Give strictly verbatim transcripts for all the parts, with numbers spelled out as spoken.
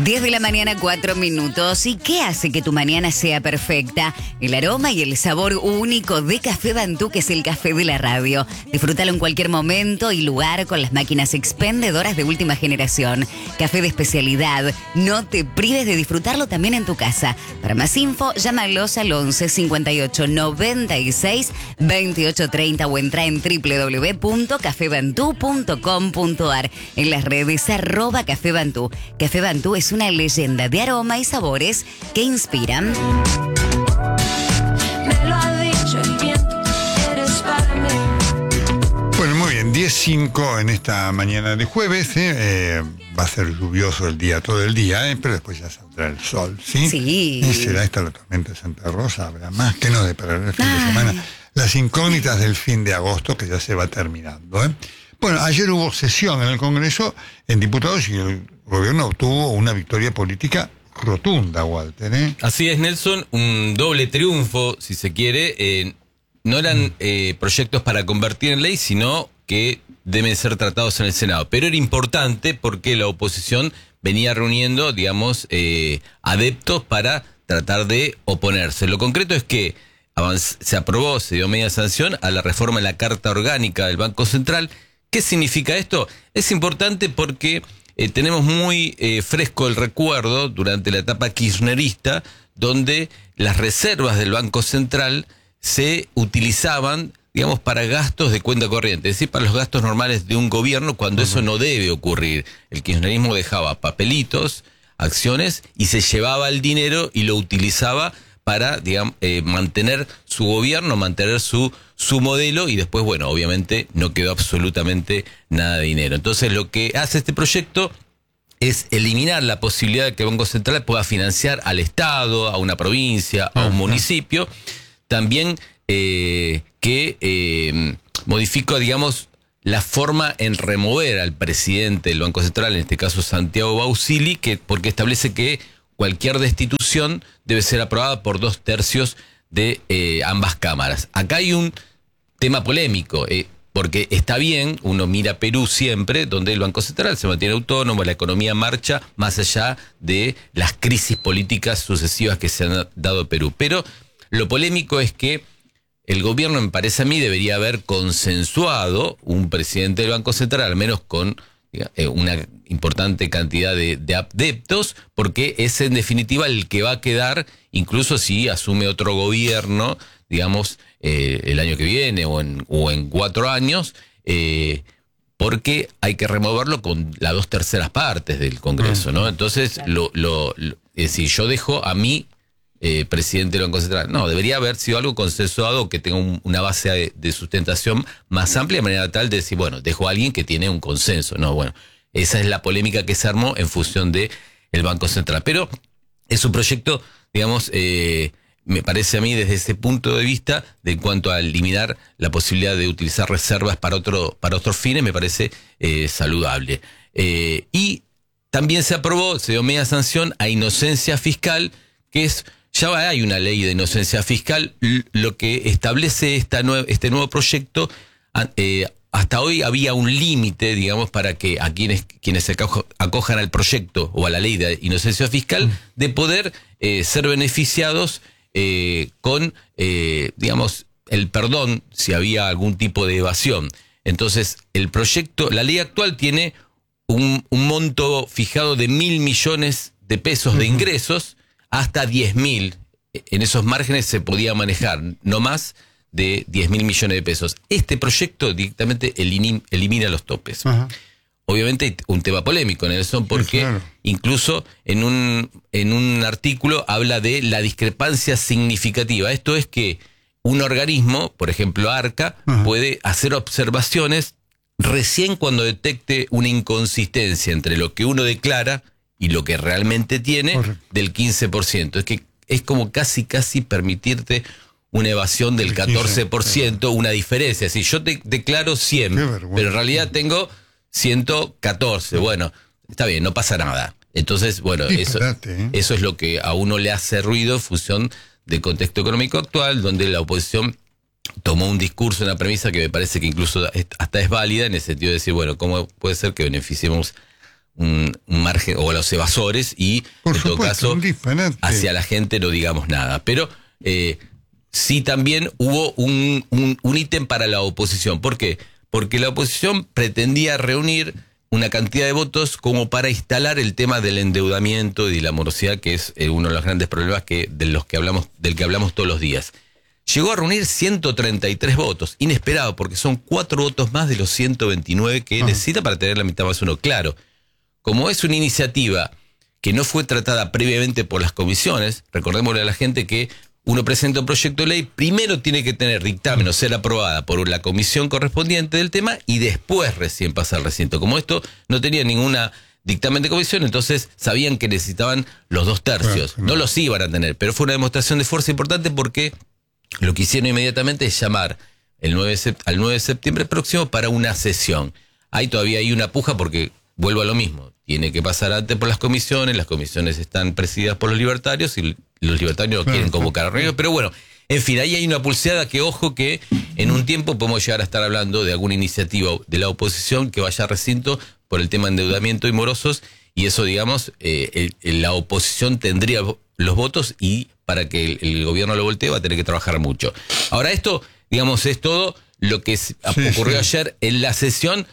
diez de la mañana, cuatro minutos. ¿Y qué hace que tu mañana sea perfecta? El aroma y el sabor único de Café Bantú, que es el café de la radio. Disfrútalo en cualquier momento y lugar con las máquinas expendedoras de última generación. Café de especialidad. No te prives de disfrutarlo también en tu casa. Para más info, llámalos al once cincuenta y ocho noventa y seis veintiocho treinta o entra en doble u doble u doble u punto café bantú punto com punto a r. En las redes arroba Café Bantú. Café Bantú es una leyenda de aroma y sabores que inspiran. Me lo ha dicho el viento, eres para mí. Bueno, muy bien, diez cinco en esta mañana de jueves. ¿eh? Eh, va a ser lluvioso el día, todo el día, ¿eh? Pero después ya saldrá el sol, ¿sí? Sí. Y será esta la tormenta de Santa Rosa, habrá más que no de para el fin Ay. de semana. Las incógnitas del fin de agosto, que ya se va terminando, ¿eh? Bueno, ayer hubo sesión en el Congreso en diputados y el gobierno obtuvo una victoria política rotunda, Walter, ¿eh? Así es, Nelson, un doble triunfo, si se quiere. Eh, no eran eh, proyectos para convertir en ley, sino que deben ser tratados en el Senado. Pero era importante porque la oposición venía reuniendo, digamos, eh, adeptos para tratar de oponerse. Lo concreto es que avanz- se aprobó, se dio media sanción a la reforma de la Carta Orgánica del Banco Central. ¿Qué significa esto? Es importante porque eh, tenemos muy eh, fresco el recuerdo durante la etapa kirchnerista, donde las reservas del Banco Central se utilizaban, digamos, para gastos de cuenta corriente, es decir, para los gastos normales de un gobierno, cuando uh-huh. eso no debe ocurrir. El kirchnerismo dejaba papelitos, acciones, y se llevaba el dinero y lo utilizaba para, digamos, eh, mantener su gobierno, mantener su, su modelo, y después, bueno, obviamente no quedó absolutamente nada de dinero. Entonces, lo que hace este proyecto es eliminar la posibilidad de que el Banco Central pueda financiar al Estado, a una provincia, a un municipio. También eh, que eh, modifica, digamos, la forma en remover al presidente del Banco Central, en este caso Santiago Bausili, que, porque establece que cualquier destitución debe ser aprobada por dos tercios de eh, ambas cámaras. Acá hay un tema polémico, eh, porque está bien, uno mira Perú siempre, donde el Banco Central se mantiene autónomo, la economía marcha más allá de las crisis políticas sucesivas que se han dado en Perú. Pero lo polémico es que el gobierno, me parece a mí, debería haber consensuado un presidente del Banco Central, al menos con una importante cantidad de, de adeptos, porque es en definitiva el que va a quedar, incluso si asume otro gobierno, digamos, eh, el año que viene o en, o en cuatro años, eh, porque hay que removerlo con las dos terceras partes del Congreso, ¿no? Entonces, lo, lo, lo, es decir, yo dejo a mí eh, presidente del Banco Central. No, debería haber sido algo consensuado que tenga un, una base de, de sustentación más amplia, de manera tal de decir, bueno, dejo a alguien que tiene un consenso. No, bueno, esa es la polémica que se armó en función de el Banco Central. Pero es un proyecto, digamos, eh, me parece a mí desde ese punto de vista, de en cuanto a eliminar la posibilidad de utilizar reservas para otro para otros fines, me parece eh, saludable. Eh, y también se aprobó, se dio media sanción a inocencia fiscal, que es, ya hay una ley de inocencia fiscal. Lo que establece esta nue- este nuevo proyecto, eh, hasta hoy había un límite, digamos, para que a quienes quienes se acojan al proyecto o a la ley de inocencia fiscal, de poder eh, ser beneficiados eh, con, eh, digamos, el perdón si había algún tipo de evasión. Entonces, el proyecto, la ley actual tiene un, un monto fijado de mil millones de pesos de ingresos, hasta diez mil. En esos márgenes se podía manejar, no más de diez mil millones de pesos. Este proyecto directamente elimin, elimina los topes. Ajá. Obviamente hay un tema polémico, Nelson, porque sí, claro. incluso en un, en un artículo habla de la discrepancia significativa. Esto es que un organismo, por ejemplo ARCA, Ajá. puede hacer observaciones recién cuando detecte una inconsistencia entre lo que uno declara y lo que realmente tiene, Correcto. del quince por ciento. Es que es como casi, casi permitirte una evasión del catorce por ciento, una diferencia. Si yo te declaro cien, pero en realidad tengo ciento catorce. Bueno, está bien, no pasa nada. Entonces, bueno, eso, eso es lo que a uno le hace ruido en función del contexto económico actual, donde la oposición tomó un discurso, una premisa que me parece que incluso hasta es válida, en el sentido de decir, bueno, ¿cómo puede ser que beneficiemos un, un margen, o a los evasores, y Por en todo supuesto, caso, un disparate. hacia la gente no digamos nada. Pero eh, sí también hubo un, un, un ítem para la oposición. ¿Por qué? Porque la oposición pretendía reunir una cantidad de votos como para instalar el tema del endeudamiento y de la morosidad, que es eh, uno de los grandes problemas que, de los que hablamos, del que hablamos todos los días. Llegó a reunir ciento treinta y tres votos, inesperado, porque son cuatro votos más de los ciento veintinueve que Ah. necesita para tener la mitad más uno. Claro, como es una iniciativa que no fue tratada previamente por las comisiones, recordémosle a la gente que uno presenta un proyecto de ley, primero tiene que tener dictamen o ser aprobada por la comisión correspondiente del tema y después recién pasa al recinto. Como esto no tenía ninguna dictamen de comisión, entonces sabían que necesitaban los dos tercios. No los iban a tener, pero fue una demostración de fuerza importante porque lo que hicieron inmediatamente es llamar el nueve de sept- al nueve de septiembre próximo para una sesión. Ahí todavía hay una puja porque, vuelvo a lo mismo, tiene que pasar antes por las comisiones, las comisiones están presididas por los libertarios y los libertarios no quieren convocar a reuniones, pero bueno, en fin, ahí hay una pulseada que, ojo, que en un tiempo podemos llegar a estar hablando de alguna iniciativa de la oposición que vaya a recinto por el tema de endeudamiento y morosos, y eso, digamos, eh, el- el- la oposición tendría los votos y para que el, el gobierno lo voltee va a tener que trabajar mucho. Ahora esto, digamos, es todo lo que s- Sí, ocurrió sí. ayer en la sesión,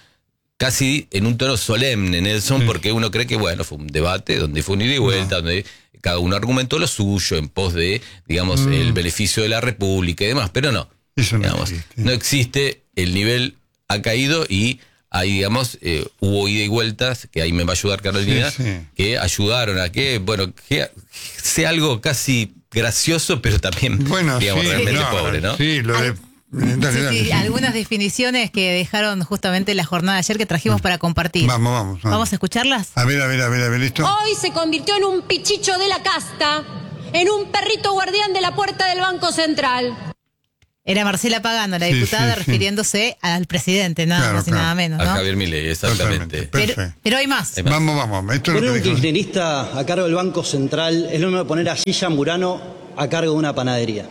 casi en un tono solemne, Nelson, Sí. porque uno cree que, bueno, fue un debate donde fue un ida y vuelta, donde cada uno argumentó lo suyo en pos de, digamos, Mm. el beneficio de la República y demás, pero no. Eso no digamos, existe. no existe, el nivel ha caído y ahí, digamos, eh, hubo ida y vueltas, que ahí me va a ayudar Carolina, Sí, sí. que ayudaron a que, bueno, que sea algo casi gracioso, pero también, Bueno, digamos, sí, realmente no, pobre, ¿no? Sí, lo de... Dale, Sí, dale, sí, sí. algunas definiciones que dejaron justamente la jornada de ayer que trajimos para compartir. Vamos, vamos, vamos. ¿Vamos a escucharlas? A ver, a ver, a ver, a ver, esto. Hoy se convirtió en un pichicho de la casta, en un perrito guardián de la puerta del Banco Central. Era Marcela Pagano, la Sí, diputada, sí, sí. refiriéndose al presidente, nada Claro, más y claro. nada menos, A ¿no? Javier Milei, exactamente. Totalmente. Pero, Perfecto. pero hay más. Hay más. Vamos, vamos. Esto es Poner lo un que dijo. kirchnerista a cargo del Banco Central es lo mismo que poner a Gilla Murano a cargo de una panadería.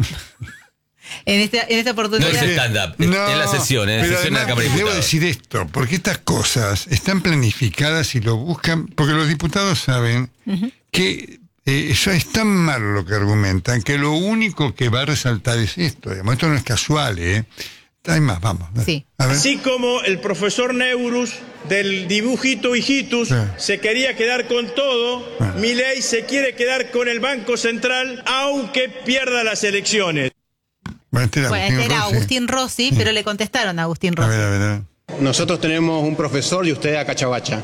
En esta, en esta No oportunidad. es stand-up, es- No, en la sesión, en la pero sesión de la además, Cámara de debo Diputados. decir esto, porque estas cosas están planificadas y lo buscan, porque los diputados saben que eh, eso es tan malo lo que argumentan, que lo único que va a resaltar es esto, digamos, esto no es casual, ¿eh? Hay más, vamos. Sí. A ver. Así como el profesor Neurus del dibujito hijitus Sí. se quería quedar con todo, Ah. Milei se quiere quedar con el Banco Central aunque pierda las elecciones. Bueno, este era Bueno, Agustín este era Rossi. Agustín Rossi, pero le contestaron a Agustín A Rossi. ver, a ver, a ver. Nosotros tenemos un profesor y usted a Cachabacha.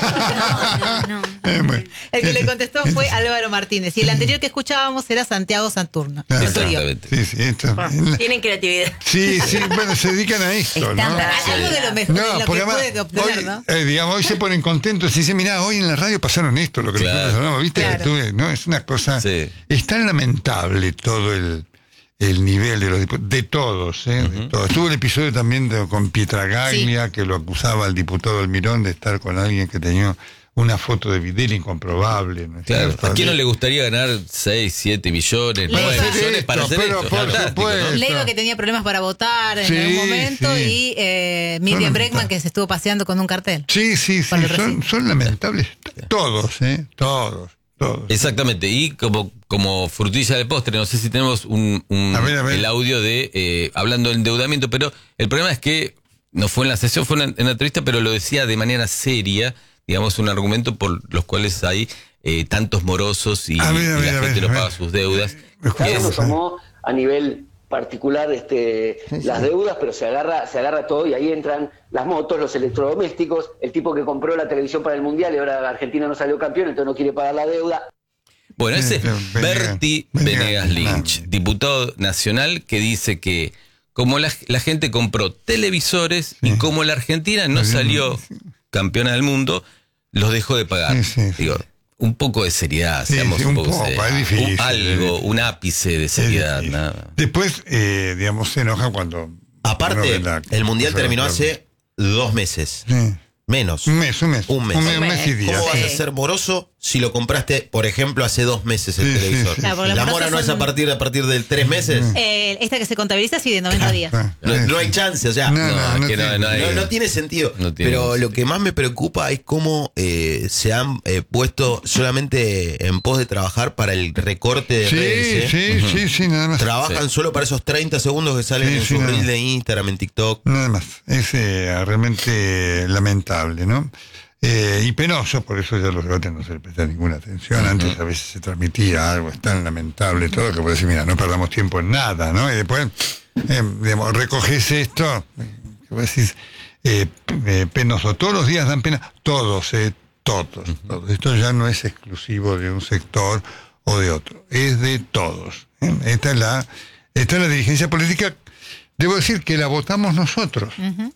Eh, bueno. El que le Este- contestó fue Álvaro Martínez. Y el anterior que escuchábamos era Santiago Santurno. Claro. Osorio. Exactamente. Sí, sí, esto. Tienen creatividad. Sí, sí, bueno, se dedican a esto, ¿no? Estándar. Algo de lo mejor, de No, lo porque que además, puede obtener, hoy, ¿no? eh, digamos, hoy se ponen contentos y dicen, mirá, hoy en la radio pasaron esto, lo que Claro. nosotros hablamos, ¿viste? Claro. Tuve- ¿no? Es una cosa... Sí. Es tan lamentable todo el, el nivel de los diputados, de todos, ¿eh? De todos. Tuvo el episodio también de- con Pietragaglia, que lo acusaba al diputado Almirón de estar con alguien que tenía una foto de Videla incomprobable, ¿no es Claro, cierto? ¿a quién no le gustaría ganar seis, siete millones, Para nueve hacer millones esto, para hacer pero esto? por Fantástico, ¿no? supuesto. Leiva, que tenía problemas para votar en Sí, algún momento, sí. y eh, Miriam Son Bregman, lamentables. que se estuvo paseando con un cartel. Sí, sí, sí, Por el son, recinto. son lamentables todos, ¿eh? Todos, todos. Exactamente, y como, como frutilla del postre, no sé si tenemos un, un- A ver, a ver. el audio de eh, hablando del endeudamiento, pero el problema es que no fue en la sesión, fue en, en la entrevista, pero lo decía de manera seria, digamos, un argumento por los cuales hay eh, tantos morosos y, A ver, a y ver, la a ver, gente no a ver. paga sus deudas. Escuchamos, Que es- Cada uno tomó a nivel particular este, las deudas, pero se agarra, se agarra todo y ahí entran las motos, los electrodomésticos, el tipo que compró la televisión para el Mundial y ahora Argentina no salió campeón, entonces no quiere pagar la deuda. Bueno, ese es Eh, Venegas- Berti Venegas Venegas Lynch, Lynch. diputado nacional, que dice que como la, la gente compró televisores y como la Argentina no Sí. salió campeona del mundo, los dejó de pagar. Sí, sí, sí. Digo, un poco de seriedad, Sí, seamos sí, un un poco poco, serios. es difícil, Un- algo, es un ápice de seriedad, Sí, sí. nada. Después, eh, digamos, se enoja cuando... Aparte, uno ve la- el Mundial cosa de terminó la- hace dos meses. Sí. Menos. Un mes, un mes. Un mes. Un mes, un mes y días. ¿Cómo vas a Sí. ser moroso si lo compraste, por ejemplo, hace dos meses el Sí, sí, televisor. sí, Claro, porque ¿La los mora plazos no es a son- partir, a partir de tres meses? Eh, esta que se contabiliza, sí, de noventa días. Ah, No, sí, no hay sí. chance, o sea, No, no, no, es no que no, tiene- no hay- no tiene sentido. No tiene Pero lo sentido. que más me preocupa es cómo eh, se han eh, puesto solamente en pos de trabajar para el recorte de Sí, redes. ¿eh? sí, sí, sí, nada más. Trabajan Sí. solo para esos treinta segundos que salen Sí, en sí, su nada reel más. de Instagram, en TikTok. Nada más. Es eh, realmente lamentable, ¿no? Eh, y penoso, por eso ya los debates no se le presta ninguna atención. Antes a veces se transmitía algo, es tan lamentable todo, que puedes decir, mira, no perdamos tiempo en nada, ¿no? Y después, eh, digamos, recoges esto, eh, que vos decís, eh, eh, penoso. Todos los días dan pena, todos, eh, todos, todos. Esto ya no es exclusivo de un sector o de otro, es de todos. ¿eh? Esta es la, esta es la dirigencia política, debo decir que la votamos nosotros. Ujú.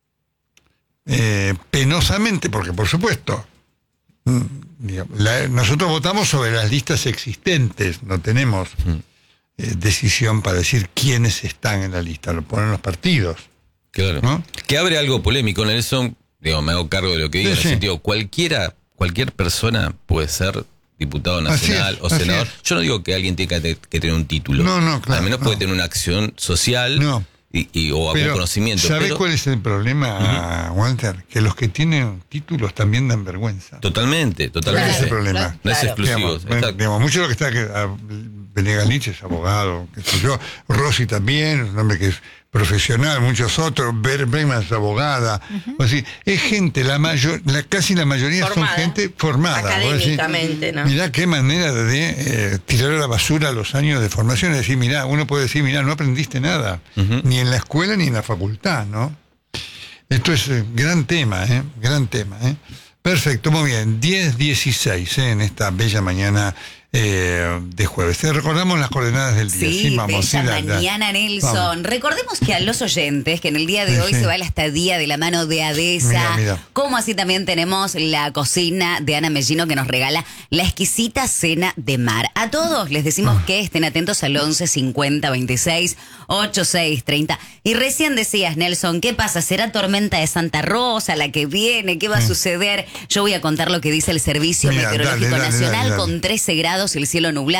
Eh, penosamente, porque por supuesto, mm, digamos, la- nosotros votamos sobre las listas existentes, no tenemos eh, decisión para decir quiénes están en la lista, lo ponen los partidos. Claro. ¿No? Que abre algo polémico, Nelson. Digo, me hago cargo de lo que digo. Sí, en el sí. sentido, cualquiera, cualquier persona puede ser diputado Así nacional es, o así senador. es. Yo no digo que alguien tenga que, que tener un título. No, no, claro, Al menos puede no. tener una acción social No. y, y- o algún Pero, conocimiento. ¿sabés pero- cuál es el problema, Walter? Que los que tienen títulos también dan vergüenza. Totalmente, totalmente. Ese es el problema. No es Claro. exclusivo. Digamos, Está- digamos, mucho de lo que está que ah, Venegas Nietzsche es abogado, qué sé yo, Rossi también, un hombre que es profesional, muchos otros, Ber Bregman es abogada, o sea, es gente, la mayor, la, casi la mayoría Formada. son gente formada. Vos decís, Académicamente, ¿no? Mirá qué manera de eh, tirar a la basura los años de formación, es decir, mirá, uno puede decir, mirá, no aprendiste nada, Ujú. ni en la escuela ni en la facultad, ¿no? Esto es eh, gran tema, ¿eh? Gran tema, ¿eh? Perfecto, muy bien. diez dieciséis, ¿eh? En esta bella mañana eh, de jueves. Te recordamos las coordenadas del día. Sí, vamos, bella sí, la- la- mañana, Nelson. vamos. Recordemos que a los oyentes, que en el día de Sí, hoy sí. se va la estadía de la mano de Adesa, Mira, mira. como así también tenemos la cocina de Ana Mellino que nos regala la exquisita cena de mar. A todos les decimos que estén atentos al once cincuenta veintiséis ochenta y seis treinta. Y recién decías, Nelson, ¿qué pasa? ¿Será tormenta de Santa Rosa la que viene? ¿Qué va a suceder? Yo voy a contar lo que dice el Servicio Mira, Meteorológico dale, dale, Nacional dale, dale. con trece grados y el cielo nublado.